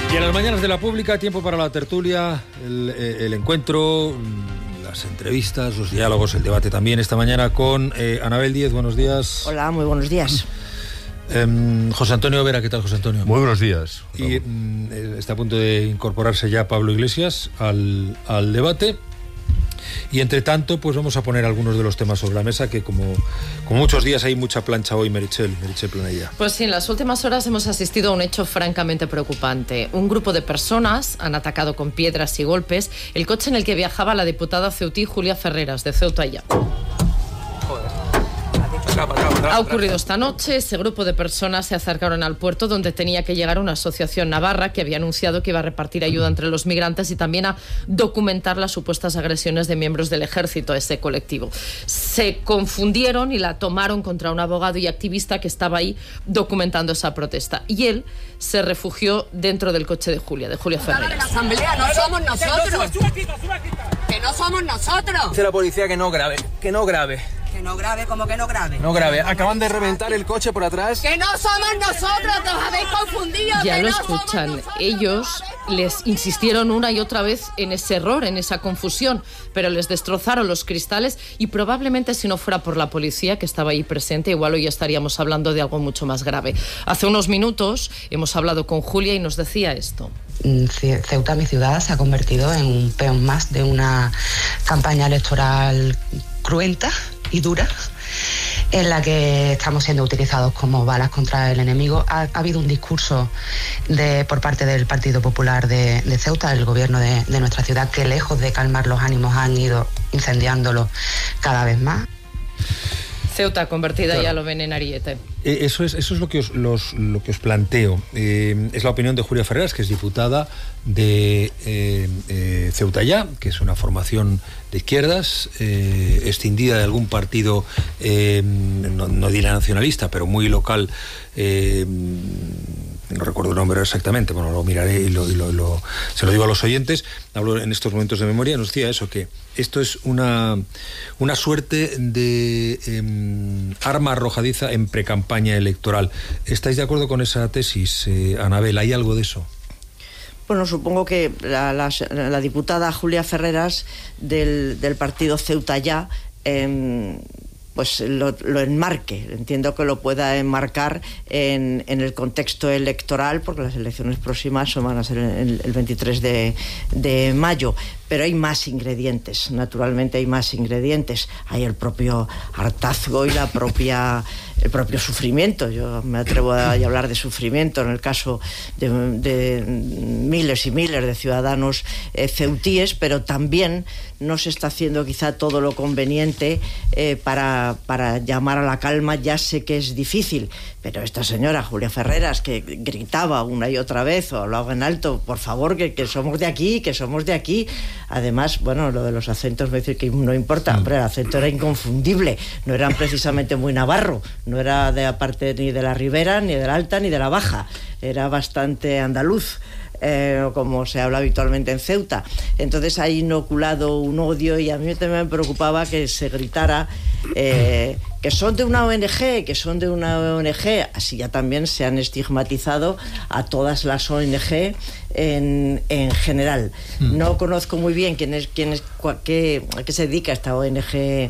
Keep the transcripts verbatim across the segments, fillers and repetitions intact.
Y en las mañanas de la pública, tiempo para la tertulia, el, el encuentro, las entrevistas, los diálogos, el debate también esta mañana con eh, Anabel Díez. Buenos días. Hola, muy buenos días. Eh, José Antonio Vera, ¿qué tal, José Antonio? Muy buenos días. Y eh, está a punto de incorporarse ya Pablo Iglesias al, al debate. Y entre tanto, pues vamos a poner algunos de los temas sobre la mesa, que como, como muchos días hay mucha plancha hoy, Meritxell, Meritxell Planella. Pues sí, en las últimas horas hemos asistido a un hecho francamente preocupante. Un grupo de personas han atacado con piedras y golpes el coche en el que viajaba la diputada ceutí Julia Ferreras, de Ceuta ya. Ha ocurrido esta noche. Ese grupo de personas se acercaron al puerto donde tenía que llegar una asociación navarra que había anunciado que iba a repartir ayuda entre los migrantes y también a documentar las supuestas agresiones de miembros del ejército a ese colectivo. Se confundieron y la tomaron contra un abogado y activista que estaba ahí documentando esa protesta. Y él se refugió dentro del coche de Julia, de Julia Ferreras. La asamblea no somos nosotros. Que no somos nosotros. Dice la policía que no grave, que no grave. Que no grave, como que no grave. No grave. Acaban de reventar el coche por atrás. Que no somos nosotros, que os habéis confundido. Ya que lo no escuchan. Somos Ellos les insistieron una y otra vez en ese error, en esa confusión, pero les destrozaron los cristales y probablemente si no fuera por la policía que estaba ahí presente, igual hoy estaríamos hablando de algo mucho más grave. Hace unos minutos hemos hablado con Julia y nos decía esto. Ceuta, mi ciudad, se ha convertido en un peón más de una campaña electoral cruenta y dura, en la que estamos siendo utilizados como balas contra el enemigo. Ha, ha habido un discurso de, por parte del Partido Popular de, de Ceuta, el gobierno de, de nuestra ciudad, que lejos de calmar los ánimos han ido incendiándolo cada vez más. Ceuta convertida, claro. Ya lo ven en ariete. Eh, eso es eso es lo que os, los, lo que os planteo. Eh, es la opinión de Julia Ferreras, que es diputada de eh, eh, Ceuta Ya, que es una formación de izquierdas, eh, escindida de algún partido, eh, no, no diré nacionalista, pero muy local. Eh, no recuerdo el nombre exactamente, bueno, lo miraré y, lo, y lo, lo, se lo digo a los oyentes. Hablo en estos momentos de memoria. Nos decía eso, que esto es una, una suerte de eh, arma arrojadiza en precampaña electoral. ¿Estáis de acuerdo con esa tesis, eh, Anabel? ¿Hay algo de eso? Bueno, supongo que la, la, la diputada Julia Ferreras del, del partido Ceuta Ya eh, pues lo, lo enmarque. Entiendo que lo pueda enmarcar en, en el contexto electoral, porque las elecciones próximas van a ser el, el veintitrés de mayo. Pero hay más ingredientes, naturalmente hay más ingredientes. Hay el propio hartazgo y la propia, el propio sufrimiento. Yo me atrevo a hablar de sufrimiento en el caso de, de miles y miles de ciudadanos eh, ceutíes, pero también no se está haciendo quizá todo lo conveniente eh, para, para llamar a la calma. Ya sé que es difícil, pero esta señora Julia Ferreras, que gritaba una y otra vez o hablaba en alto, por favor, que, que somos de aquí, que somos de aquí. Además, bueno, lo de los acentos me dice que no importa, hombre, el acento era inconfundible, no eran precisamente muy navarro, no era de aparte ni de la Ribera, ni de la Alta, ni de la Baja, era bastante andaluz. Eh, como se habla habitualmente en Ceuta. Entonces ha inoculado un odio y a mí también me preocupaba que se gritara eh, que son de una O N G, que son de una O N G. Así ya también se han estigmatizado a todas las O N G en, en general. No conozco muy bien quién es, quién es qué, a qué se dedica esta O N G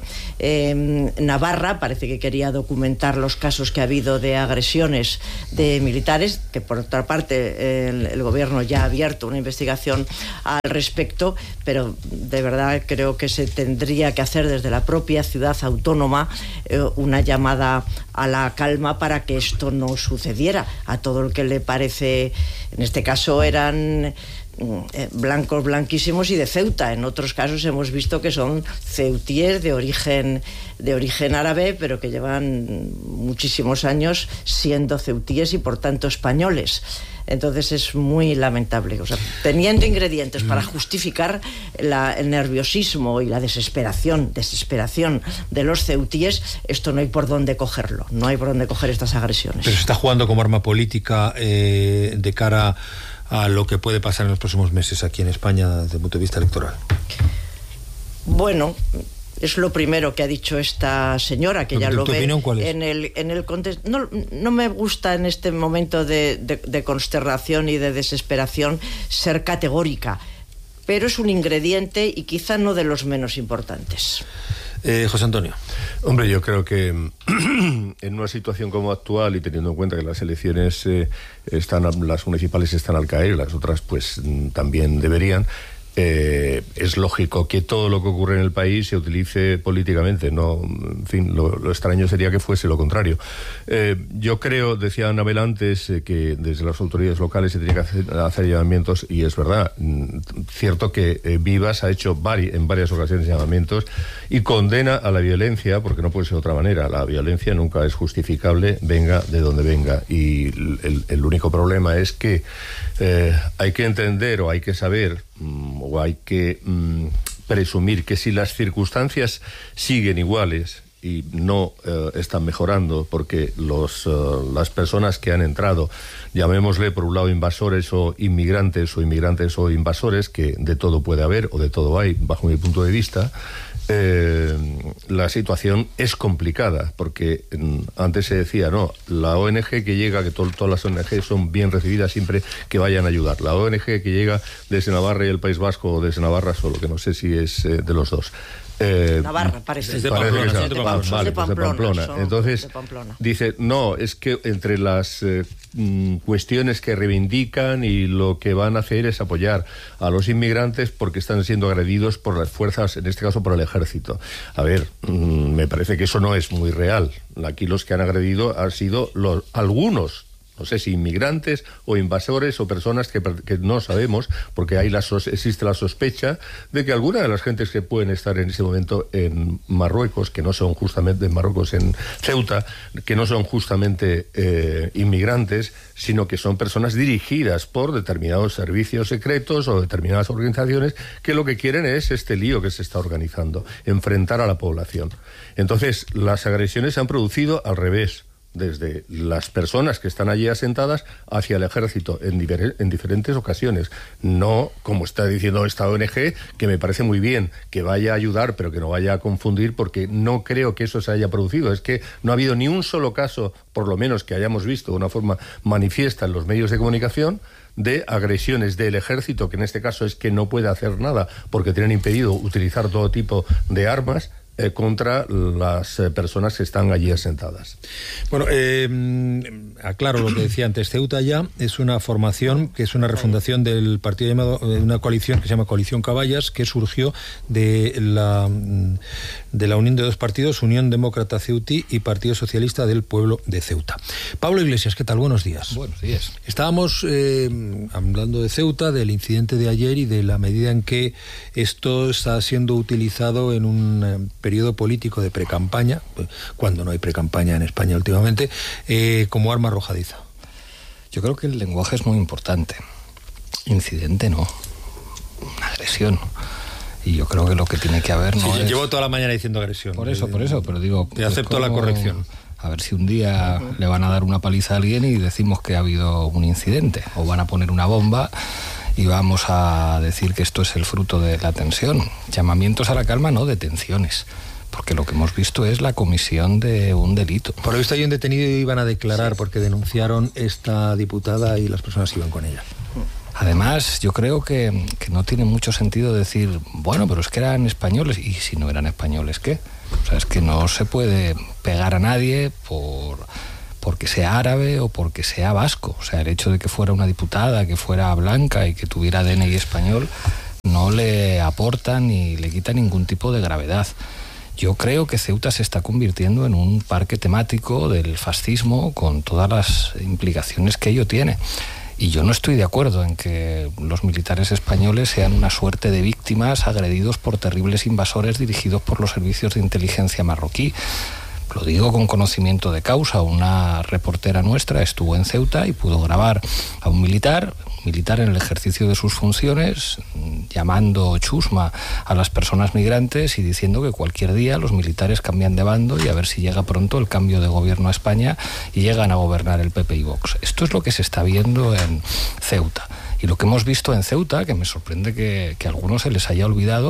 eh, navarra. Parece que quería documentar los casos que ha habido de agresiones de militares, que por otra parte el, el gobierno ya ha abierto una investigación al respecto, pero de verdad creo que se tendría que hacer desde la propia ciudad autónoma eh, una llamada a la calma para que esto no sucediera. A todo el que le parece, en este caso eran eh, blancos blanquísimos y de Ceuta. En otros casos hemos visto que son ceutíes de origen de origen árabe, pero que llevan muchísimos años siendo ceutíes y por tanto españoles. Entonces es muy lamentable. O sea, teniendo ingredientes para justificar la, el nerviosismo y la desesperación, desesperación de los ceutíes, esto no hay por dónde cogerlo, no hay por dónde coger estas agresiones. Pero se está jugando como arma política eh, de cara a lo que puede pasar en los próximos meses aquí en España desde el punto de vista electoral. Bueno, Es lo primero que ha dicho esta señora, que ya lo ve en el, en el contexto. No, no me gusta en este momento de, de, de consternación y de desesperación ser categórica, pero es un ingrediente y quizá no de los menos importantes. Eh, José Antonio. Hombre, yo creo que en una situación como actual y teniendo en cuenta que las elecciones eh, están, las municipales están al caer, las otras pues también deberían, Eh, es lógico que todo lo que ocurre en el país se utilice políticamente, no, en fin, lo, lo extraño sería que fuese lo contrario. Eh, yo creo, decía Anabel antes, eh, que desde las autoridades locales se tenía que hacer, hacer llamamientos, y es verdad, cierto que eh, Vivas ha hecho vari, en varias ocasiones llamamientos y condena a la violencia, porque no puede ser de otra manera, la violencia nunca es justificable, venga de donde venga, y el, el único problema es que eh, hay que entender o hay que saber o hay que mm, presumir que si las circunstancias siguen iguales y no eh, están mejorando, porque los, uh, las personas que han entrado, llamémosle por un lado invasores o inmigrantes o inmigrantes o invasores, que de todo puede haber o de todo hay, bajo mi punto de vista, Eh, la situación es complicada, porque mm, antes se decía, no, la O N G que llega, que to todas las O N G son bien recibidas siempre que vayan a ayudar. La O N G que llega desde Navarra y el País Vasco, o desde Navarra solo, que no sé si es eh, de los dos. Eh, Navarra, parece. Es de Pamplona. Parece que es de Pamplona. Vale, pues de Pamplona. Entonces, de Pamplona. Dice, no, es que entre las eh, cuestiones que reivindican y lo que van a hacer es apoyar a los inmigrantes porque están siendo agredidos por las fuerzas, en este caso por el ejército. A ver, mmm, me parece que eso no es muy real. Aquí los que han agredido han sido los, algunos, no sé si inmigrantes o invasores o personas que, que no sabemos, porque ahí la sos, existe la sospecha de que alguna de las gentes que pueden estar en ese momento en Marruecos, que no son justamente en Marruecos, en Ceuta, que no son justamente eh, inmigrantes, sino que son personas dirigidas por determinados servicios secretos o determinadas organizaciones que lo que quieren es este lío que se está organizando, enfrentar a la población. Entonces, las agresiones se han producido al revés, desde las personas que están allí asentadas hacia el ejército en, en diferentes ocasiones. No, como está diciendo esta O N G, que me parece muy bien que vaya a ayudar, pero que no vaya a confundir, porque no creo que eso se haya producido. Es que no ha habido ni un solo caso, por lo menos que hayamos visto de una forma manifiesta en los medios de comunicación, de agresiones del ejército, que en este caso es que no puede hacer nada porque tienen impedido utilizar todo tipo de armas, Eh, contra las eh, personas que están allí asentadas. Bueno, eh, aclaro lo que decía antes. Ceuta Ya es una formación que es una refundación del partido llamado, de una coalición que se llama Coalición Caballas, que surgió de la de la unión de dos partidos, Unión Demócrata Ceutí y Partido Socialista del Pueblo de Ceuta. Pablo Iglesias, ¿qué tal? Buenos días. Buenos días. Estábamos eh, hablando de Ceuta, del incidente de ayer y de la medida en que esto está siendo utilizado en un eh, periodo político de precampaña, cuando no hay precampaña en España últimamente, eh, como arma arrojadiza. Yo creo que el lenguaje es muy importante. Incidente no, una agresión. Y yo creo que lo que tiene que haber no sí, es... Llevo toda la mañana diciendo agresión. Por eso, por eso, pero digo... Te acepto la corrección. A ver si un día uh-huh. le van a dar una paliza a alguien y decimos que ha habido un incidente, o van a poner una bomba y vamos a decir que esto es el fruto de la tensión. Llamamientos a la calma, no detenciones. Porque lo que hemos visto es la comisión de un delito. Por lo visto hay un detenido y iban a declarar sí. porque denunciaron esta diputada y las personas que iban con ella. Además, yo creo que, que no tiene mucho sentido decir, bueno, pero es que eran españoles, y si no eran españoles, ¿qué? O sea, es que no se puede pegar a nadie por... porque sea árabe o porque sea vasco. O sea, el hecho de que fuera una diputada, que fuera blanca y que tuviera D N I español, no le aporta ni le quita ningún tipo de gravedad. Yo creo que Ceuta se está convirtiendo en un parque temático del fascismo con todas las implicaciones que ello tiene. Y yo no estoy de acuerdo en que los militares españoles sean una suerte de víctimas agredidos por terribles invasores dirigidos por los servicios de inteligencia marroquí. Lo digo con conocimiento de causa. Una reportera nuestra estuvo en Ceuta y pudo grabar a un militar, un militar en el ejercicio de sus funciones, llamando chusma a las personas migrantes y diciendo que cualquier día los militares cambian de bando y a ver si llega pronto el cambio de gobierno a España y llegan a gobernar el P P y Vox. Esto es lo que se está viendo en Ceuta. Y lo que hemos visto en Ceuta, que me sorprende que, que a algunos se les haya olvidado,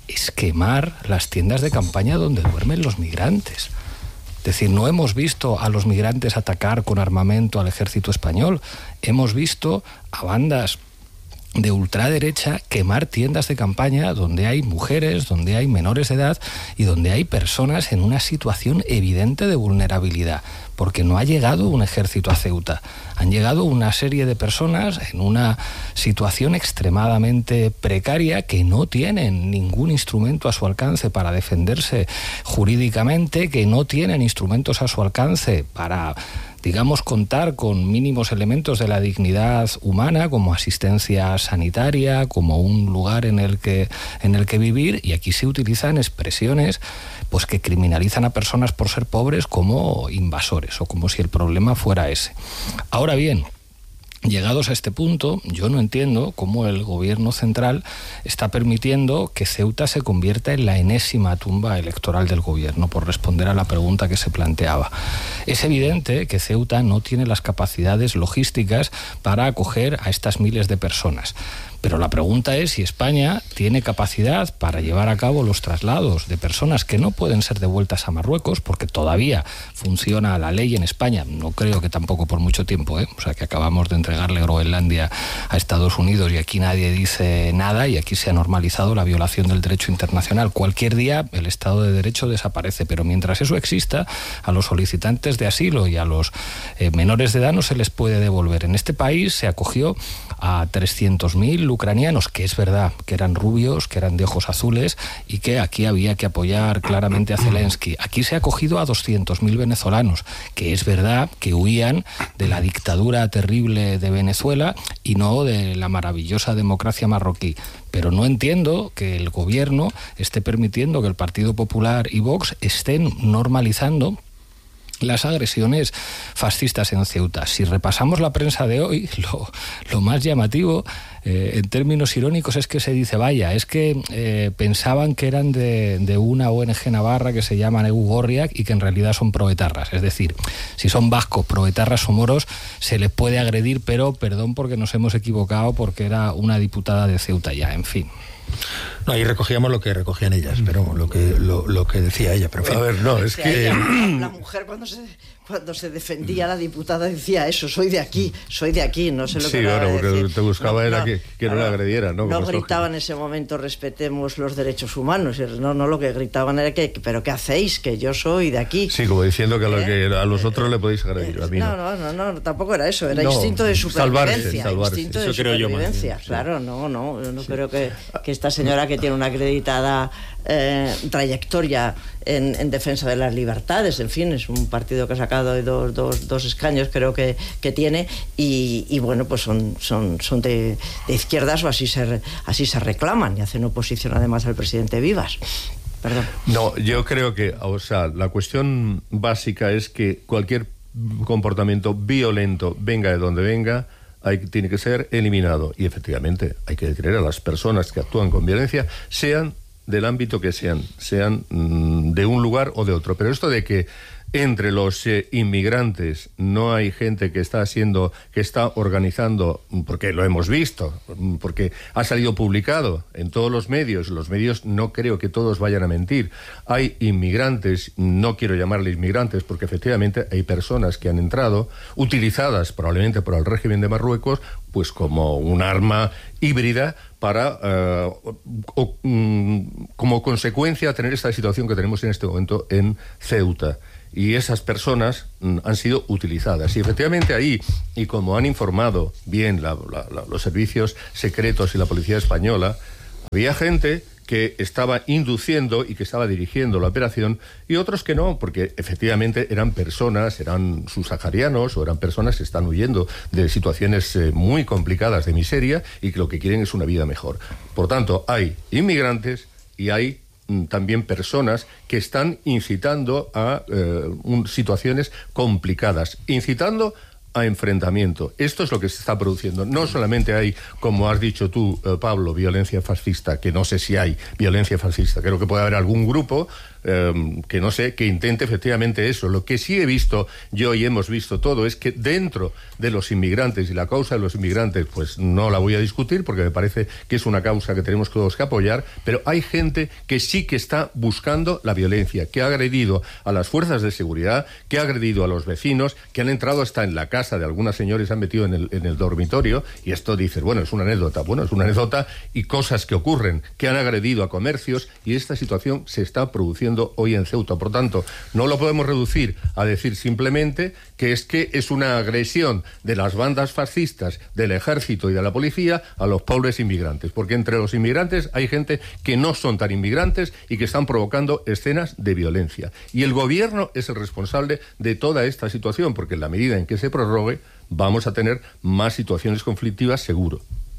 es quemar las tiendas de campaña donde duermen los migrantes. Es decir, no hemos visto a los migrantes atacar con armamento al ejército español, hemos visto a bandas de ultraderecha quemar tiendas de campaña donde hay mujeres, donde hay menores de edad y donde hay personas en una situación evidente de vulnerabilidad, porque no ha llegado un ejército a Ceuta, han llegado una serie de personas en una situación extremadamente precaria que no tienen ningún instrumento a su alcance para defenderse jurídicamente, que no tienen instrumentos a su alcance para, digamos, contar con mínimos elementos de la dignidad humana, como asistencia sanitaria, como un lugar en el que, en el que vivir, y aquí se utilizan expresiones pues que criminalizan a personas por ser pobres como invasores, o como si el problema fuera ese. Ahora bien, llegados a este punto, yo no entiendo cómo el gobierno central está permitiendo que Ceuta se convierta en la enésima tumba electoral del gobierno, por responder a la pregunta que se planteaba. Es evidente que Ceuta no tiene las capacidades logísticas para acoger a estas miles de personas. Pero la pregunta es si España tiene capacidad para llevar a cabo los traslados de personas que no pueden ser devueltas a Marruecos, porque todavía funciona la ley en España, no creo que tampoco por mucho tiempo, ¿eh? O sea, que acabamos de entregarle Groenlandia a Estados Unidos y aquí nadie dice nada, y aquí se ha normalizado la violación del derecho internacional. Cualquier día el Estado de Derecho desaparece, pero mientras eso exista, a los solicitantes de asilo y a los eh, menores de edad no se les puede devolver. En este país se acogió a trescientos mil ucranianos, que es verdad que eran rubios, que eran de ojos azules y que aquí había que apoyar claramente a Zelensky. Aquí se ha acogido a doscientos mil venezolanos, que es verdad que huían de la dictadura terrible de Venezuela y no de la maravillosa democracia marroquí. Pero no entiendo que el gobierno esté permitiendo que el Partido Popular y Vox estén normalizando las agresiones fascistas en Ceuta. Si repasamos la prensa de hoy, lo, lo más llamativo, eh, en términos irónicos, es que se dice, vaya, es que eh, pensaban que eran de, de una O N G navarra que se llama Negu Gorriak y que en realidad son proetarras. Es decir, si son vascos, proetarras o moros, se les puede agredir, pero perdón porque nos hemos equivocado, porque era una diputada de Ceuta ya, en fin. No, ahí recogíamos lo que recogían ellas, pero lo que lo, lo que decía ella. Pero en fin. A ver, no, es que ella, la mujer cuando se cuando se defendía, la diputada decía eso, soy de aquí, soy de aquí, no sé lo sí, que claro, porque decir. te buscaba no, era no, que, que no, no la agrediera, ¿no? No Como gritaba en ese momento respetemos los derechos humanos, no, no, lo que gritaban era que, pero ¿qué hacéis? Que yo soy de aquí. Sí, como diciendo que a, lo ¿Eh? que a los otros le podéis agredir, a mí no. No, no, no, no, tampoco era eso, era no, instinto de supervivencia, salvarse, salvarse. instinto eso de creo supervivencia, yo más, sí. Claro, no, no, yo no sí. creo que, que esta señora que tiene una acreditada eh, trayectoria en, en defensa de las libertades, en fin, es un partido que ha sacado dos, dos, dos escaños, creo que, que tiene, y, y bueno, pues son, son, son de, de izquierdas, o así se, así se reclaman, y hacen oposición además al presidente Vivas. Perdón. No, yo creo que, o sea, la cuestión básica es que cualquier comportamiento violento, venga de donde venga, hay, tiene que ser eliminado. Y efectivamente hay que detener a las personas que actúan con violencia, sean del ámbito que sean, sean mmm, de un lugar o de otro. Pero esto de que entre los eh, inmigrantes no hay gente que está haciendo, que está organizando, porque lo hemos visto, porque ha salido publicado en todos los medios, los medios no creo que todos vayan a mentir, hay inmigrantes, no quiero llamarles inmigrantes porque efectivamente hay personas que han entrado, utilizadas probablemente por el régimen de Marruecos, pues como un arma híbrida para, eh, o, um, como consecuencia, tener esta situación que tenemos en este momento en Ceuta. Y esas personas mm, han sido utilizadas. Y efectivamente ahí, y como han informado bien la, la, la, los servicios secretos y la policía española, había gente que estaba induciendo y que estaba dirigiendo la operación, y otros que no, porque efectivamente eran personas, eran subsaharianos o eran personas que están huyendo de situaciones eh, muy complicadas de miseria y que lo que quieren es una vida mejor. Por tanto, hay inmigrantes y hay también personas que están incitando a eh, un, situaciones complicadas, incitando a enfrentamiento. Esto es lo que se está produciendo. No solamente hay, como has dicho tú, eh, Pablo, violencia fascista, que no sé si hay violencia fascista, creo que puede haber algún grupo eh, que no sé, que intente efectivamente eso. Lo que sí he visto yo y hemos visto todo es que dentro de los inmigrantes, y la causa de los inmigrantes, pues no la voy a discutir porque me parece que es una causa que tenemos todos que apoyar, pero hay gente que sí que está buscando la violencia, que ha agredido a las fuerzas de seguridad, que ha agredido a los vecinos, que han entrado hasta en la casa de algunas señores, se han metido en el, en el dormitorio, y esto dices, bueno, es una anécdota, bueno, es una anécdota y cosas que ocurren, que han agredido a comercios, y esta situación se está produciendo hoy en Ceuta. Por tanto, no lo podemos reducir a decir simplemente que es que es una agresión de las bandas fascistas, del ejército y de la policía a los pobres inmigrantes, porque entre los inmigrantes hay gente que no son tan inmigrantes y que están provocando escenas de violencia. Y el gobierno es el responsable de toda esta situación, porque en la medida en que se prorrogue, vamos a tener más situaciones conflictivas seguro.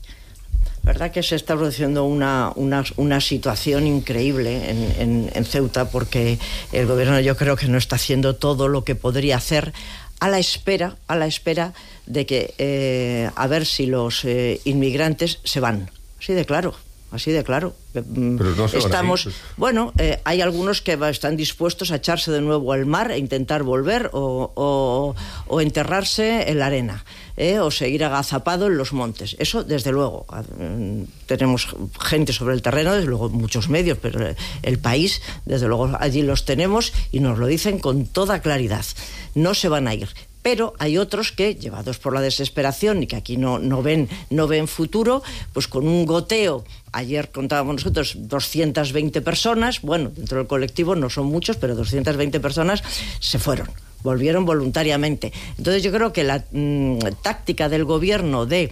Verdad que se está produciendo una, una, una situación increíble en, en, en Ceuta, porque el gobierno, yo creo que no está haciendo todo lo que podría hacer, a la espera, a la espera de que eh, a ver si los eh, inmigrantes se van. Así de claro. Así de claro. Pero no se Estamos, van a ir, pues. Bueno, eh, hay algunos que están dispuestos a echarse de nuevo al mar e intentar volver o, o, o enterrarse en la arena, eh, o seguir agazapado en los montes. Eso, desde luego. Tenemos gente sobre el terreno, desde luego muchos medios, pero el país, desde luego, allí los tenemos y nos lo dicen con toda claridad. No se van a ir. Pero hay otros que, llevados por la desesperación y que aquí no, no, ven, no ven futuro, pues con un goteo, ayer contábamos nosotros doscientas veinte personas, bueno, dentro del colectivo no son muchos, pero doscientas veinte personas se fueron, volvieron voluntariamente. Entonces yo creo que la mmm, táctica del gobierno de,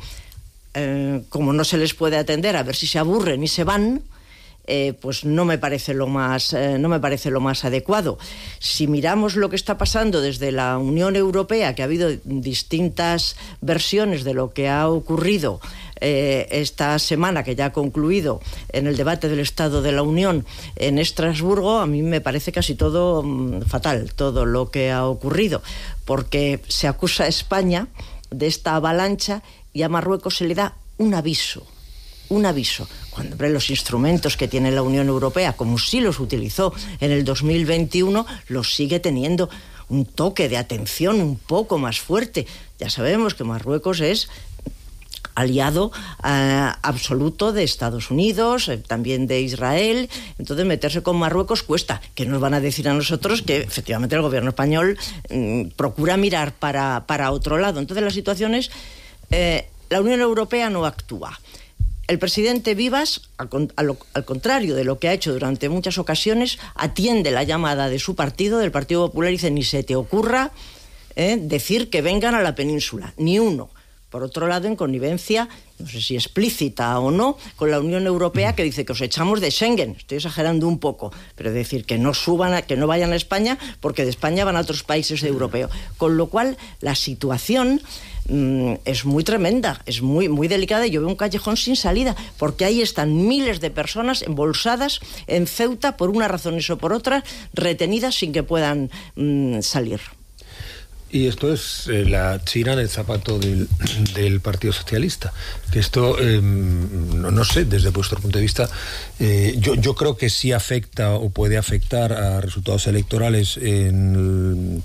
eh, como no se les puede atender, a ver si se aburren y se van, Eh, pues no me parece lo más eh, no me parece lo más adecuado. Si miramos lo que está pasando desde la Unión Europea, que ha habido distintas versiones de lo que ha ocurrido eh, esta semana, que ya ha concluido en el debate del Estado de la Unión en Estrasburgo, a mí me parece casi todo mm, fatal, todo lo que ha ocurrido, porque se acusa a España de esta avalancha y a Marruecos se le da un aviso. Un aviso, cuando ve los instrumentos que tiene la Unión Europea, como sí los utilizó en el dos mil veintiuno, los sigue teniendo. Un toque de atención un poco más fuerte. Ya sabemos que Marruecos es aliado eh, absoluto de Estados Unidos, eh, también de Israel. Entonces meterse con Marruecos cuesta. ¿Qué nos van a decir a nosotros? Que efectivamente el gobierno español mm, procura mirar para, para otro lado. Entonces la situación es, eh, la Unión Europea no actúa. El presidente Vivas, al, al, al contrario de lo que ha hecho durante muchas ocasiones, atiende la llamada de su partido, del Partido Popular, y dice, ni se te ocurra eh, decir que vengan a la península, ni uno. Por otro lado, en connivencia, no sé si explícita o no, con la Unión Europea, que dice que os echamos de Schengen. Estoy exagerando un poco, pero es decir, que no suban, a, que no vayan a España, porque de España van a otros países europeos. Con lo cual, la situación mmm, es muy tremenda, es muy, muy delicada, y yo veo un callejón sin salida, porque ahí están miles de personas embolsadas en Ceuta, por unas razones o por otras, retenidas sin que puedan mmm, salir. Y esto es eh, la china en el zapato del, del Partido Socialista. Que esto, eh, no, no sé, desde vuestro punto de vista, eh, yo, yo creo que sí afecta o puede afectar a resultados electorales en,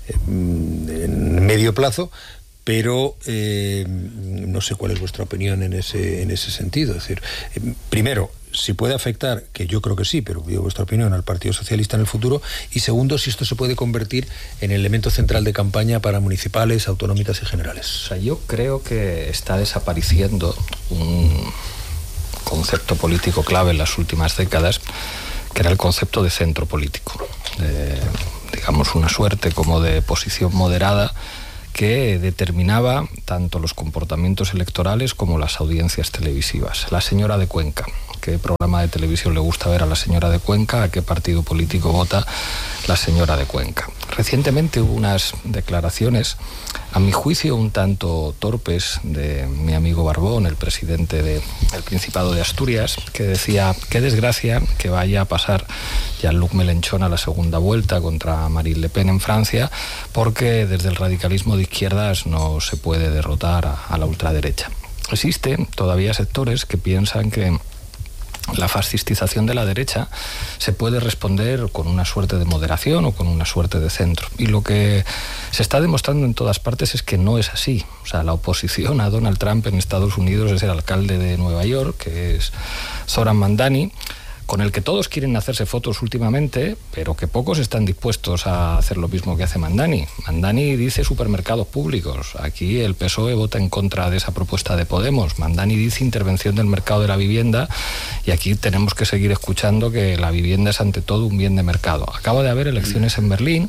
en, en medio plazo, pero eh, no sé cuál es vuestra opinión en ese, en ese sentido. Es decir, eh, primero, si puede afectar, que yo creo que sí, pero pido vuestra opinión, al Partido Socialista en el futuro, y segundo, si esto se puede convertir en el elemento central de campaña para municipales, autonómicas y generales. O sea, yo creo que está desapareciendo un concepto político clave en las últimas décadas, que era el concepto de centro político, de, digamos, una suerte como de posición moderada que determinaba tanto los comportamientos electorales como las audiencias televisivas. La señora de Cuenca, ¿qué programa de televisión le gusta ver a la señora de Cuenca? ¿A qué partido político vota la señora de Cuenca? Recientemente hubo unas declaraciones, a mi juicio un tanto torpes, de mi amigo Barbón, el presidente del Principado de Asturias, que decía, qué desgracia que vaya a pasar Jean-Luc Mélenchon a la segunda vuelta contra Marine Le Pen en Francia, porque desde el radicalismo de izquierdas no se puede derrotar a, a la ultraderecha. Existen todavía sectores que piensan que la fascistización de la derecha se puede responder con una suerte de moderación o con una suerte de centro. Y lo que se está demostrando en todas partes es que no es así. O sea, la oposición a Donald Trump en Estados Unidos es el alcalde de Nueva York, que es Zoran Mandani, con el que todos quieren hacerse fotos últimamente, pero que pocos están dispuestos a hacer lo mismo que hace Mandani. Mandani dice supermercados públicos. Aquí el P S O E vota en contra de esa propuesta de Podemos. Mandani dice intervención del mercado de la vivienda, y aquí tenemos que seguir escuchando que la vivienda es ante todo un bien de mercado. Acaba de haber elecciones en Berlín,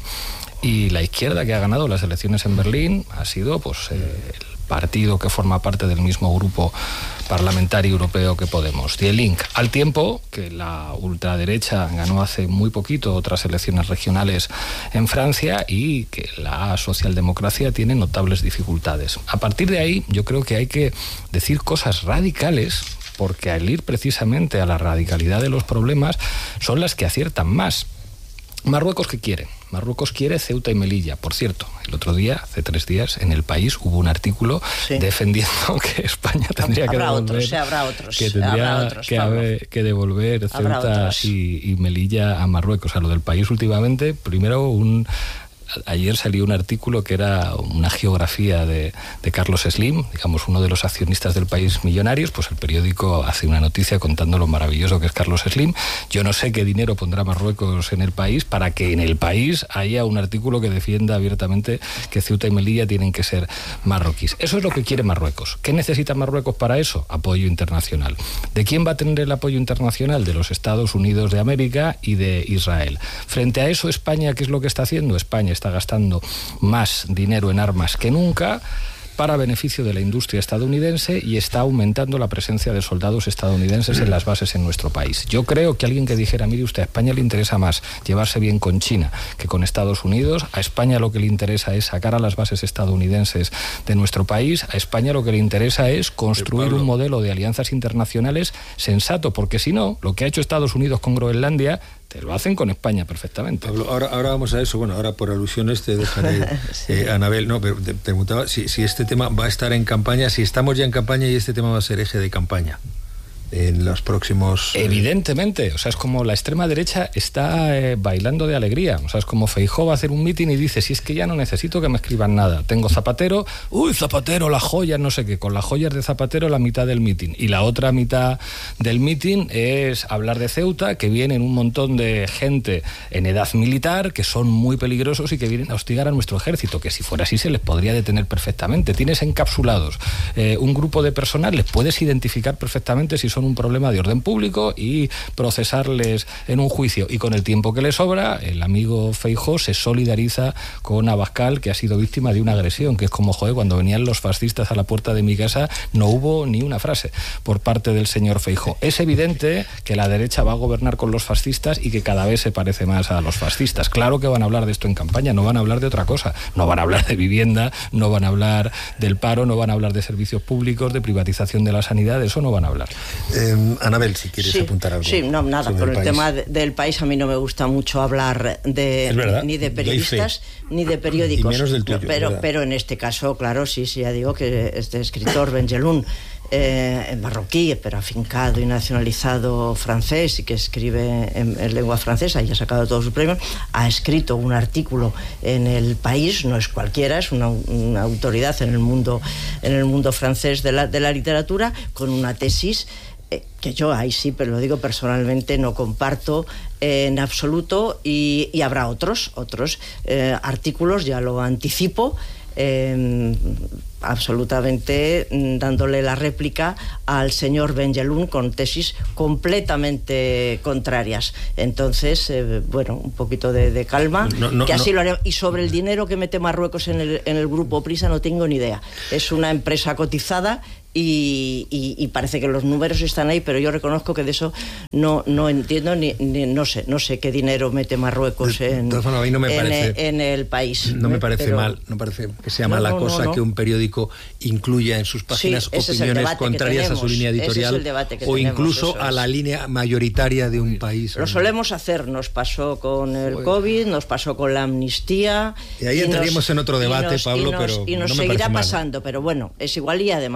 y la izquierda que ha ganado las elecciones en Berlín ha sido pues eh, el partido que forma parte del mismo grupo parlamentario europeo que Podemos, Die Linke, al tiempo que la ultraderecha ganó hace muy poquito otras elecciones regionales en Francia y que la socialdemocracia tiene notables dificultades. A partir de ahí, yo creo que hay que decir cosas radicales, porque al ir precisamente a la radicalidad de los problemas son las que aciertan más. Marruecos, ¿qué quiere? Marruecos quiere Ceuta y Melilla. Por cierto, el otro día, hace tres días, en El País hubo un artículo sí. defendiendo que España tendría habrá que devolver, otros, sí, habrá otros, que, tendría habrá otros, que, haber, que devolver Ceuta y, y Melilla a Marruecos. O sea, lo del País últimamente, primero un... Ayer salió un artículo que era una geografía de, de Carlos Slim, digamos uno de los accionistas del País millonarios. Pues el periódico hace una noticia contando lo maravilloso que es Carlos Slim. Yo no sé qué dinero pondrá Marruecos en El País para que en El País haya un artículo que defienda abiertamente que Ceuta y Melilla tienen que ser marroquíes. Eso es lo que quiere Marruecos. ¿Qué necesita Marruecos para eso? Apoyo internacional. ¿De quién va a tener el apoyo internacional? De los Estados Unidos de América y de Israel. Frente a eso, España, ¿qué es lo que está haciendo? España está gastando más dinero en armas que nunca para beneficio de la industria estadounidense y está aumentando la presencia de soldados estadounidenses en las bases en nuestro país. Yo creo que alguien que dijera, mire usted, a España le interesa más llevarse bien con China que con Estados Unidos, a España lo que le interesa es sacar a las bases estadounidenses de nuestro país, a España lo que le interesa es construir un modelo de alianzas internacionales sensato, porque si no, lo que ha hecho Estados Unidos con Groenlandia, te lo hacen con España perfectamente. Pablo, ahora, ahora vamos a eso. Bueno, ahora por alusiones te dejaré, sí. eh, Anabel, no, pero te preguntaba si, si este tema va a estar en campaña, si estamos ya en campaña y este tema va a ser eje de campaña en los próximos... Eh... Evidentemente, o sea, es como la extrema derecha está eh, bailando de alegría, o sea, es como Feijóo va a hacer un mitin y dice, si es que ya no necesito que me escriban nada, tengo Zapatero, uy, Zapatero, las joyas, no sé qué, con las joyas de Zapatero la mitad del mitin, y la otra mitad del mitin es hablar de Ceuta, que vienen un montón de gente en edad militar, que son muy peligrosos y que vienen a hostigar a nuestro ejército, que si fuera así se les podría detener perfectamente. Tienes encapsulados eh, un grupo de personas, les puedes identificar perfectamente si son un problema de orden público y procesarles en un juicio, y con el tiempo que le sobra el amigo Feijóo se solidariza con Abascal, que ha sido víctima de una agresión, que es como, joder, cuando venían los fascistas a la puerta de mi casa no hubo ni una frase por parte del señor Feijóo. Es evidente que la derecha va a gobernar con los fascistas y que cada vez se parece más a los fascistas. Claro que van a hablar de esto en campaña, no van a hablar de otra cosa, no van a hablar de vivienda, no van a hablar del paro, no van a hablar de servicios públicos, de privatización de la sanidad, de eso no van a hablar. Eh, Anabel, si quieres sí, apuntar algo. Sí, no, nada, por el, el tema de, del país a mí no me gusta mucho hablar de ni de periodistas ni de periódicos. Y menos del tuyo, pero, pero en este caso, claro, sí, sí, ya digo que este escritor, Benjeloun, eh, marroquí, pero afincado y nacionalizado francés y que escribe en, en lengua francesa y ha sacado todos sus premios, ha escrito un artículo en El País, no es cualquiera, es una, una autoridad en el mundo, en el mundo francés de la, de la literatura, con una tesis que yo ahí sí, pero lo digo personalmente, no comparto eh, en absoluto, y, y habrá otros, otros eh, artículos, ya lo anticipo, eh, absolutamente dándole la réplica al señor Benjeloun con tesis completamente contrarias. Entonces, eh, bueno, un poquito de, de calma, no, no, que así no. lo haré. Y sobre el dinero que mete Marruecos en el, en el grupo Prisa no tengo ni idea. Es una empresa cotizada y, y, y parece que los números están ahí, pero yo reconozco que de eso no, no entiendo ni, ni no sé no sé qué dinero mete Marruecos en, de, de forma, no me en, parece, en el país. No me parece pero, mal, no parece que sea no, mala no, cosa no, no. que un periódico incluya en sus páginas sí, opiniones contrarias a su línea editorial o incluso tenemos, a la línea mayoritaria de un país. Lo solemos hacer, nos pasó con el Joder. COVID, nos pasó con la amnistía. Y ahí y entraríamos nos, en otro debate, nos, Pablo, y nos, pero y nos no seguirá me pasando, mal. Pero bueno, es igual, y además ya te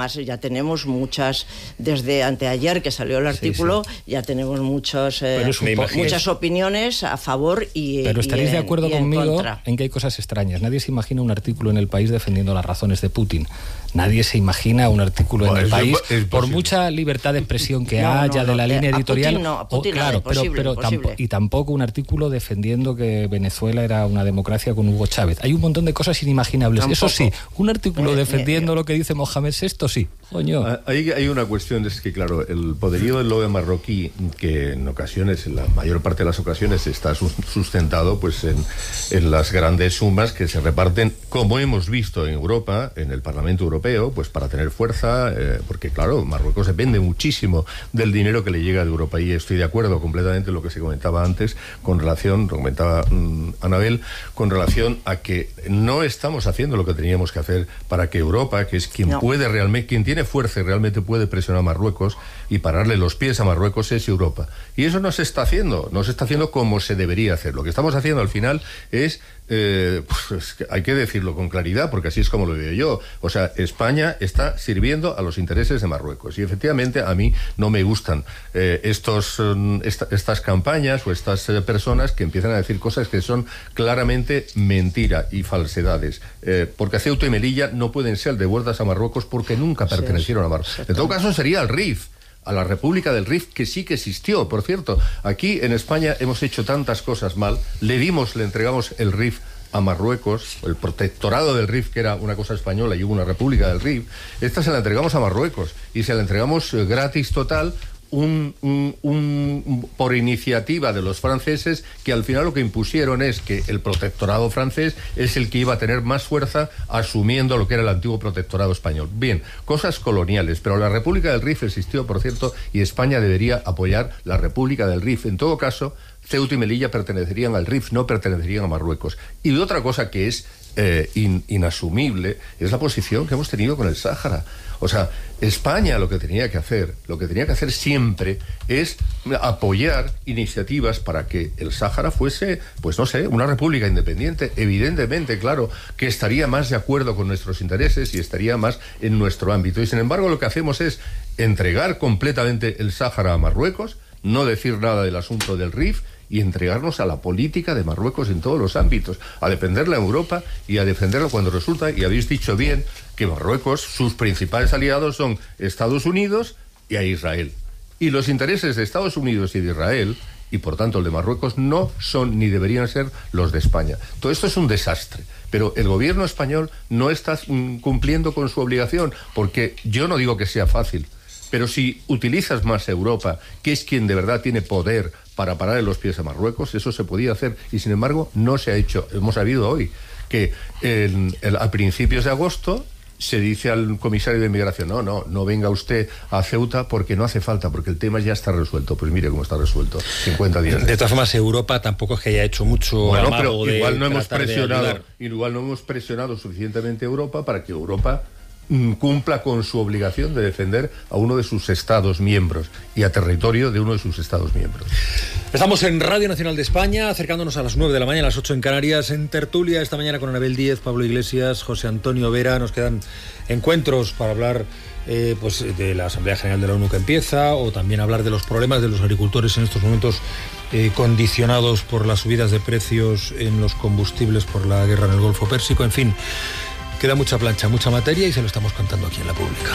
tenemos muchas, desde anteayer que salió el artículo, sí, sí. ya tenemos muchos, eh, muchas opiniones a favor y Pero estaréis y en, de acuerdo y en conmigo contra. En que hay cosas extrañas. Nadie se imagina un artículo en El País defendiendo las razones de Putin. Nadie se imagina un artículo bueno, en El País, es, es por mucha libertad de expresión que no, haya no, de la no, línea editorial. A Putin no, a Putin o, claro, no, imposible, pero, pero tampo, y tampoco un artículo defendiendo que Venezuela era una democracia con Hugo Chávez. Hay un montón de cosas inimaginables. Tampoco. Eso sí, un artículo eh, defendiendo eh, eh. lo que dice Mohamed sexto, sí. Coño. Hay, hay una cuestión, es que claro, el poderío del lobby marroquí, que en ocasiones, en la mayor parte de las ocasiones, está sustentado pues en, en las grandes sumas que se reparten, como hemos visto en Europa, en el Parlamento Europeo, pues para tener fuerza, eh, porque claro, Marruecos depende muchísimo del dinero que le llega de Europa, y estoy de acuerdo completamente en lo que se comentaba antes, con relación, lo comentaba mmm, Anabel, con relación a que no estamos haciendo lo que teníamos que hacer para que Europa, que es quien no. puede realmente, quien tiene fuerza y realmente puede presionar a Marruecos y pararle los pies a Marruecos, es Europa. Y eso no se está haciendo, no se está haciendo como se debería hacer. Lo que estamos haciendo al final es, eh, pues, hay que decirlo con claridad, porque así es como lo veo yo. O sea, España está sirviendo a los intereses de Marruecos. Y efectivamente a mí no me gustan eh, estos, um, esta, estas campañas o estas eh, personas que empiezan a decir cosas que son claramente mentira y falsedades. Eh, porque Ceuta y Melilla no pueden ser devueltas a Marruecos porque nunca pertenecieron a Marruecos. En todo caso sería el R I F, a la República del R I F, que sí que existió. Por cierto, aquí en España hemos hecho tantas cosas mal, le dimos, le entregamos el R I F a Marruecos, el protectorado del R I F, que era una cosa española y hubo una república del R I F, esta se la entregamos a Marruecos y se la entregamos eh, gratis total, Un, un, un, por iniciativa de los franceses, que al final lo que impusieron es que el protectorado francés es el que iba a tener más fuerza, asumiendo lo que era el antiguo protectorado español. Bien, cosas coloniales, pero la República del R I F existió, por cierto, y España debería apoyar la República del R I F. En todo caso, Ceuta y Melilla pertenecerían al R I F, no pertenecerían a Marruecos. Y de otra cosa que es eh, in, inasumible es la posición que hemos tenido con el Sáhara. O sea, España lo que tenía que hacer, lo que tenía que hacer siempre es apoyar iniciativas para que el Sáhara fuese, pues no sé, una república independiente. Evidentemente, claro, que estaría más de acuerdo con nuestros intereses y estaría más en nuestro ámbito. Y sin embargo, lo que hacemos es entregar completamente el Sáhara a Marruecos, no decir nada del asunto del R I F y entregarnos a la política de Marruecos en todos los ámbitos, a defenderla en Europa y a defenderla cuando resulta, y habéis dicho bien, que Marruecos, sus principales aliados son Estados Unidos y a Israel. Y los intereses de Estados Unidos y de Israel, y por tanto el de Marruecos, no son ni deberían ser los de España. Todo esto es un desastre. Pero el gobierno español no está mm, cumpliendo con su obligación, porque yo no digo que sea fácil, pero si utilizas más a Europa, que es quien de verdad tiene poder para pararle los pies a Marruecos, eso se podía hacer, y sin embargo no se ha hecho. Hemos sabido hoy que en, en, a principios de agosto se dice al comisario de Inmigración, no, no, no venga usted a Ceuta porque no hace falta, porque el tema ya está resuelto. Pues mire cómo está resuelto, cincuenta días. De todas formas, Europa tampoco es que haya hecho mucho. Bueno, pero igual no hemos presionado, igual no hemos presionado suficientemente a Europa para que Europa cumpla con su obligación de defender a uno de sus Estados miembros y a territorio de uno de sus Estados miembros. Estamos en Radio Nacional de España, acercándonos a las nueve de la mañana, a las ocho en Canarias, en tertulia esta mañana con Anabel Díez, Pablo Iglesias, José Antonio Vera. Nos quedan encuentros para hablar eh, pues de la Asamblea General de la ONU que empieza, o también hablar de los problemas de los agricultores en estos momentos eh, condicionados por las subidas de precios en los combustibles por la guerra en el Golfo Pérsico. En fin, queda mucha plancha, mucha materia, y se lo estamos contando aquí en La Pública.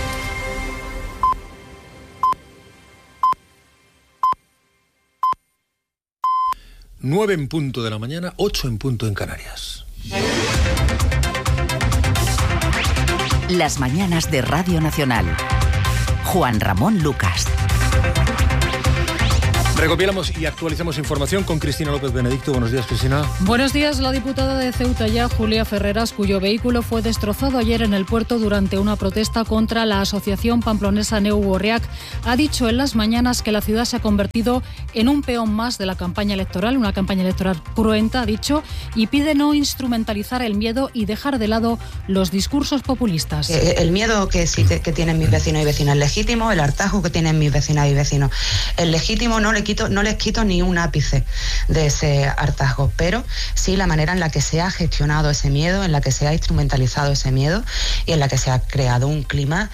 Nueve en punto de la mañana, ocho en punto en Canarias. Las mañanas de Radio Nacional. Juan Ramón Lucas. Recopilamos y actualizamos información con Cristina López Benedicto. Buenos días, Cristina. Buenos días. La diputada de Ceuta Ya, Julia Ferreras, cuyo vehículo fue destrozado ayer en el puerto durante una protesta contra la asociación pamplonesa Neu Gorriak, ha dicho en las mañanas que la ciudad se ha convertido en un peón más de la campaña electoral, una campaña electoral cruenta, ha dicho, y pide no instrumentalizar el miedo y dejar de lado los discursos populistas. El miedo que, sí, que, que tienen mis vecinos y vecinas es legítimo, el hartazgo que tienen mis vecinas y vecinos es legítimo, no le Quito, no les quito ni un ápice de ese hartazgo, pero sí la manera en la que se ha gestionado ese miedo, en la que se ha instrumentalizado ese miedo y en la que se ha creado un clima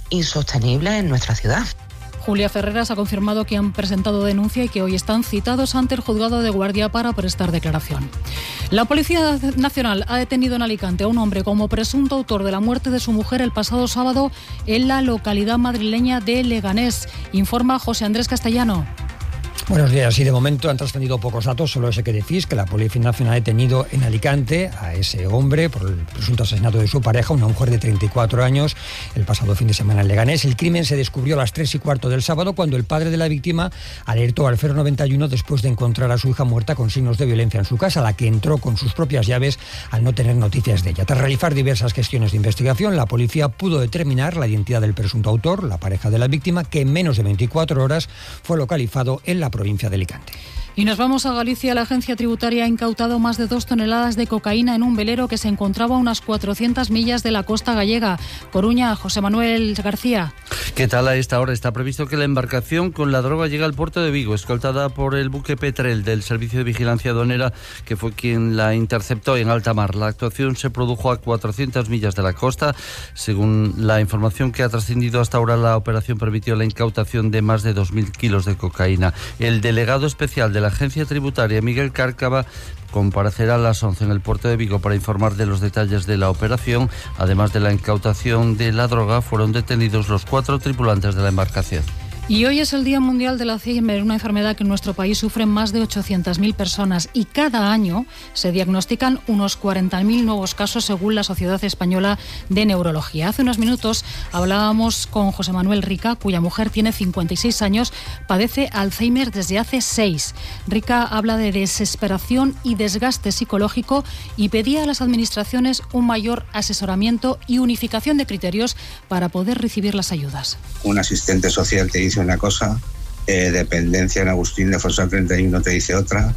insostenibles en nuestra ciudad. Julia Ferreras ha confirmado que han presentado denuncia y que hoy están citados ante el juzgado de guardia para prestar declaración. La Policía Nacional ha detenido en Alicante a un hombre como presunto autor de la muerte de su mujer el pasado sábado en la localidad madrileña de Leganés. Informa José Andrés Castellano. Buenos días. Y de momento han trascendido pocos datos, solo ese que decís, que la Policía Nacional ha detenido en Alicante a ese hombre por el presunto asesinato de su pareja, una mujer de treinta y cuatro años, el pasado fin de semana en Leganés. El crimen se descubrió a las tres y cuarto del sábado cuando el padre de la víctima alertó al cero noventa y uno después de encontrar a su hija muerta con signos de violencia en su casa, a la que entró con sus propias llaves al no tener noticias de ella. Tras realizar diversas gestiones de investigación, la policía pudo determinar la identidad del presunto autor, la pareja de la víctima, que en menos de veinticuatro horas fue localizado en la provincia de Alicante. Y nos vamos a Galicia. La agencia tributaria ha incautado más de dos toneladas de cocaína en un velero que se encontraba a unas cuatrocientas millas de la costa gallega. Coruña, José Manuel García. ¿Qué tal? A esta hora está previsto que la embarcación con la droga llegue al puerto de Vigo, escoltada por el buque Petrel del Servicio de Vigilancia Aduanera, que fue quien la interceptó en alta mar. La actuación se produjo a cuatrocientas millas de la costa. Según la información que ha trascendido hasta ahora, la operación permitió la incautación de más de dos mil kilos de cocaína. El delegado especial de la Agencia Tributaria, Miguel Cárcava, comparecerá a las once en el puerto de Vigo para informar de los detalles de la operación. Además de la incautación de la droga, fueron detenidos los cuatro tripulantes de la embarcación. Y hoy es el Día Mundial del Alzheimer, una enfermedad que en nuestro país sufren más de ochocientas mil personas y cada año se diagnostican unos cuarenta mil nuevos casos según la Sociedad Española de Neurología. Hace unos minutos hablábamos con José Manuel Rica, cuya mujer tiene cincuenta y seis años, padece Alzheimer desde hace seis. Rica habla de desesperación y desgaste psicológico y pedía a las administraciones un mayor asesoramiento y unificación de criterios para poder recibir las ayudas. Un asistente social te dice una cosa, eh, dependencia en Agustín de Fossa treinta y uno te dice otra,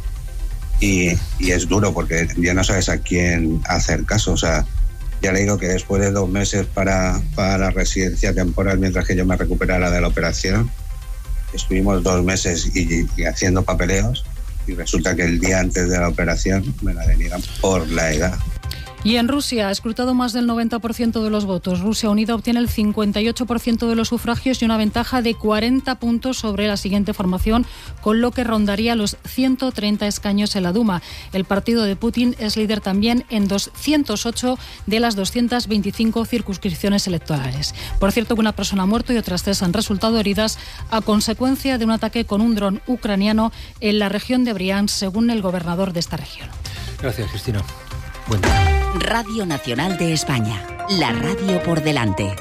y, y es duro porque ya no sabes a quién hacer caso. O sea, ya le digo que después de dos meses para, para la residencia temporal, mientras que yo me recuperara de la operación, estuvimos dos meses y, y haciendo papeleos, y resulta que el día antes de la operación me la deniegan por la edad. Y en Rusia ha escrutado más del noventa por ciento de los votos. Rusia Unida obtiene el cincuenta y ocho por ciento de los sufragios y una ventaja de cuarenta puntos sobre la siguiente formación, con lo que rondaría los ciento treinta escaños en la Duma. El partido de Putin es líder también en doscientos ocho de las doscientas veinticinco circunscripciones electorales. Por cierto, que una persona ha muerto y otras tres han resultado heridas a consecuencia de un ataque con un dron ucraniano en la región de Briansk, según el gobernador de esta región. Gracias, Cristina. Buen Radio Nacional de España, la radio por delante.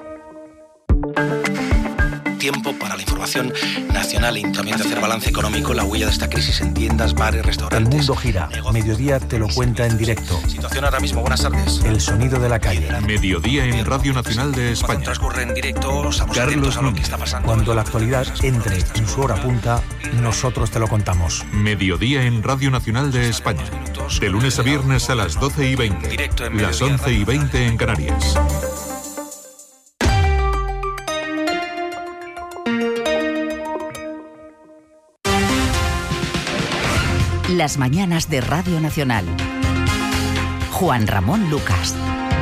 Tiempo para la información nacional y también de hacer balance económico, la huella de esta crisis en tiendas, bares, restaurantes. El mundo gira. Mediodía te lo cuenta en directo. Situación ahora mismo. Buenas tardes. El sonido de la calle. Mediodía en Radio Nacional de España. Transcurre en directo. Estamos atentos a lo que está pasando. Cuando la actualidad entre en su hora punta, nosotros te lo contamos. Mediodía en Radio Nacional de España. De lunes a viernes a las doce y veinte. Las once y veinte en Canarias. Las mañanas de Radio Nacional. Juan Ramón Lucas.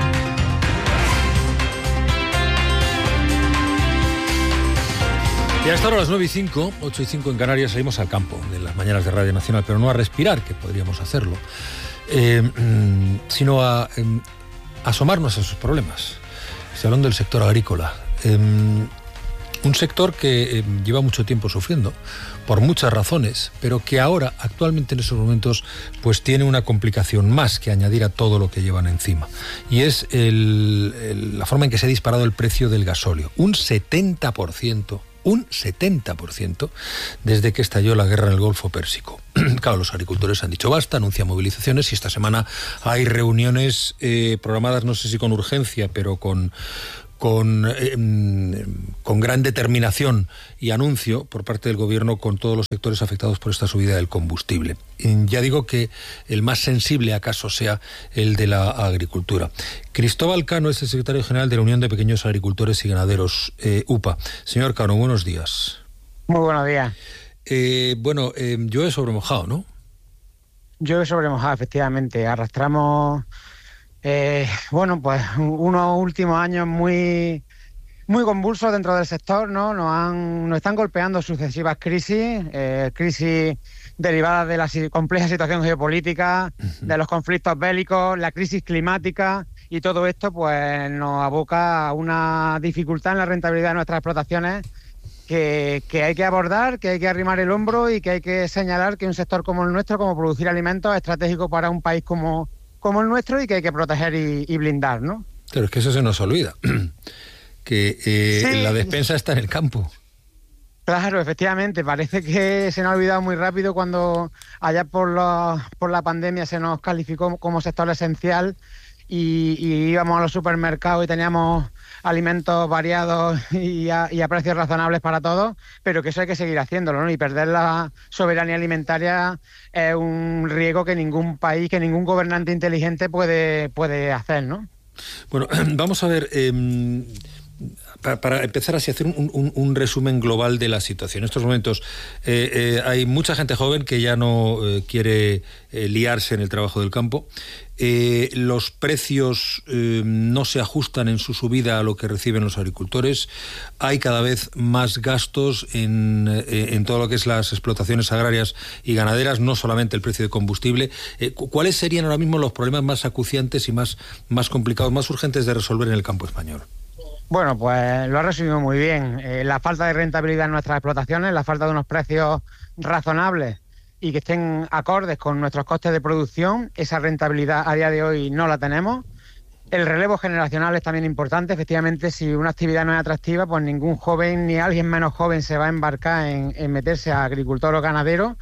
Y hasta ahora a las nueve y cinco, ocho y cinco en Canarias, salimos al campo de las mañanas de Radio Nacional, pero no a respirar, que podríamos hacerlo, eh, sino a eh, asomarnos a sus problemas. Estoy hablando del sector agrícola. Eh, Un sector que eh, lleva mucho tiempo sufriendo, por muchas razones, pero que ahora, actualmente en esos momentos, pues tiene una complicación más que añadir a todo lo que llevan encima. Y es el, el, la forma en que se ha disparado el precio del gasóleo. Un setenta por ciento, un setenta por ciento desde que estalló la guerra en el Golfo Pérsico. Claro, los agricultores han dicho basta, anuncian movilizaciones y esta semana hay reuniones eh, programadas, no sé si con urgencia, pero con... Con, eh, con gran determinación y anuncio por parte del Gobierno con todos los sectores afectados por esta subida del combustible. Y ya digo que el más sensible acaso sea el de la agricultura. Cristóbal Cano es el secretario general de la Unión de Pequeños Agricultores y Ganaderos, eh, U P A. Señor Cano, buenos días. Muy buenos días. Eh, bueno, eh, llueve sobre mojado, ¿no? Llueve sobre mojado, efectivamente. Arrastramos... Eh, bueno, pues unos últimos años muy muy convulso dentro del sector, ¿no? Nos, han, nos están golpeando sucesivas crisis, eh, crisis derivadas de la compleja situación geopolítica, uh-huh. de los conflictos bélicos, la crisis climática, y todo esto pues nos aboca a una dificultad en la rentabilidad de nuestras explotaciones que, que hay que abordar, que hay que arrimar el hombro y que hay que señalar que un sector como el nuestro, como producir alimentos, es estratégico para un país como, como el nuestro y que hay que proteger y, y blindar, ¿no? Pero es que eso se nos olvida, que eh, sí. la despensa está en el campo. Claro, efectivamente, parece que se nos ha olvidado muy rápido cuando allá por, los, por la pandemia se nos calificó como sector esencial y, y íbamos a los supermercados y teníamos alimentos variados y a, y a precios razonables para todos, pero que eso hay que seguir haciéndolo, ¿no? Y perder la soberanía alimentaria es un riesgo que ningún país, que ningún gobernante inteligente puede, puede hacer, ¿no? Bueno, vamos a ver... Eh... Para, para empezar así a hacer un, un, un resumen global de la situación. En estos momentos eh, eh, hay mucha gente joven que ya no eh, quiere eh, liarse en el trabajo del campo. Eh, los precios eh, no se ajustan en su subida a lo que reciben los agricultores. Hay cada vez más gastos en, eh, en todo lo que es las explotaciones agrarias y ganaderas, no solamente el precio de combustible. Eh, ¿Cuáles serían ahora mismo los problemas más acuciantes y más, más complicados, más urgentes de resolver en el campo español? Bueno, pues lo ha resumido muy bien. Eh, la falta de rentabilidad en nuestras explotaciones, la falta de unos precios razonables y que estén acordes con nuestros costes de producción, esa rentabilidad a día de hoy no la tenemos. El relevo generacional es también importante. Efectivamente, si una actividad no es atractiva, pues ningún joven ni alguien menos joven se va a embarcar en, en meterse a agricultor o ganadero.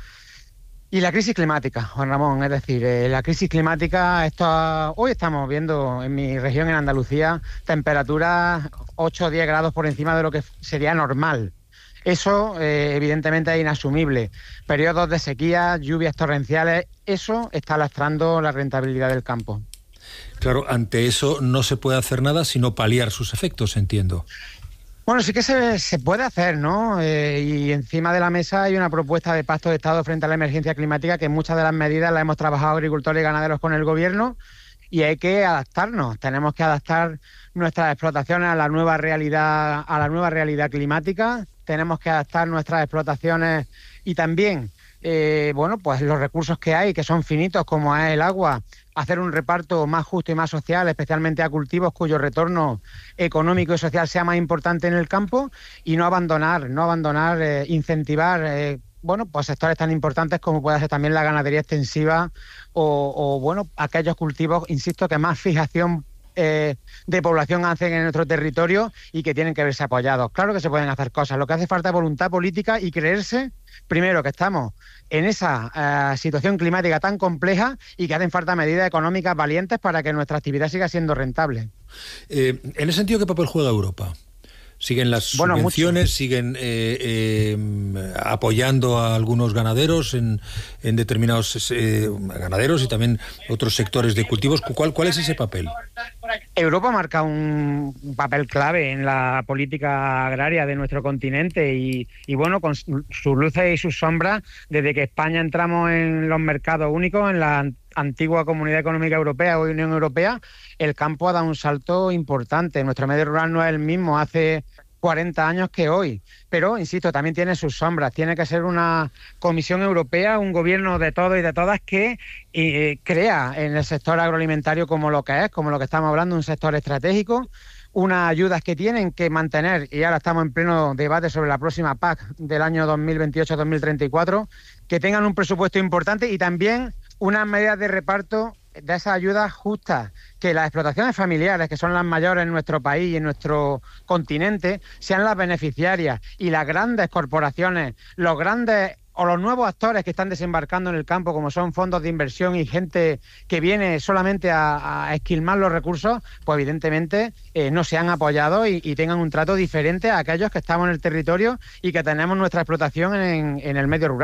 Y la crisis climática, Juan Ramón, es decir, eh, la crisis climática, esto, hoy estamos viendo en mi región, en Andalucía, temperaturas ocho o diez grados por encima de lo que sería normal. Eso, eh, evidentemente, es inasumible. Periodos de sequía, lluvias torrenciales, eso está lastrando la rentabilidad del campo. Claro, ante eso no se puede hacer nada sino paliar sus efectos, entiendo. Bueno, sí que se, se puede hacer, ¿no? Eh, y encima de la mesa hay una propuesta de pacto de Estado frente a la emergencia climática que muchas de las medidas las hemos trabajado agricultores y ganaderos con el gobierno y hay que adaptarnos. Tenemos que adaptar nuestras explotaciones a la nueva realidad, a la nueva realidad climática. Tenemos que adaptar nuestras explotaciones y también, eh, bueno, pues los recursos que hay, que son finitos, como es el agua, hacer un reparto más justo y más social, especialmente a cultivos cuyo retorno económico y social sea más importante en el campo y no abandonar, no abandonar, eh, incentivar, eh, bueno, pues sectores tan importantes como puede ser también la ganadería extensiva o, o bueno, aquellos cultivos, insisto, que más fijación eh, de población hacen en nuestro territorio y que tienen que verse apoyados. Claro que se pueden hacer cosas, lo que hace falta es voluntad política y creerse, primero, que estamos en esa uh, situación climática tan compleja y que hacen falta medidas económicas valientes para que nuestra actividad siga siendo rentable. Eh, en ese sentido, ¿qué papel juega Europa? ¿Siguen las bueno, subvenciones? Mucho. ¿Siguen eh, eh, apoyando a algunos ganaderos en, en determinados eh, ganaderos y también otros sectores de cultivos? ¿Cuál, ¿Cuál es ese papel? Europa marca un papel clave en la política agraria de nuestro continente y, y bueno, con sus luces y sus sombras, desde que España entramos en los mercados únicos, en la antigua Comunidad Económica Europea o Unión Europea, el campo ha dado un salto importante. Nuestro medio rural no es el mismo hace cuarenta años que hoy, pero, insisto, también tiene sus sombras. Tiene que ser una Comisión Europea, un gobierno de todos y de todas que eh, crea en el sector agroalimentario como lo que es, como lo que estamos hablando, un sector estratégico, unas ayudas que tienen que mantener, y ahora estamos en pleno debate sobre la próxima P A C del año dos mil veintiocho a dos mil treinta y cuatro, que tengan un presupuesto importante y también unas medidas de reparto de esas ayudas justas, que las explotaciones familiares, que son las mayores en nuestro país y en nuestro continente, sean las beneficiarias y las grandes corporaciones, los grandes o los nuevos actores que están desembarcando en el campo, como son fondos de inversión y gente que viene solamente a, a esquilmar los recursos, pues evidentemente eh, no sean apoyados y, y tengan un trato diferente a aquellos que estamos en el territorio y que tenemos nuestra explotación en, en el medio rural.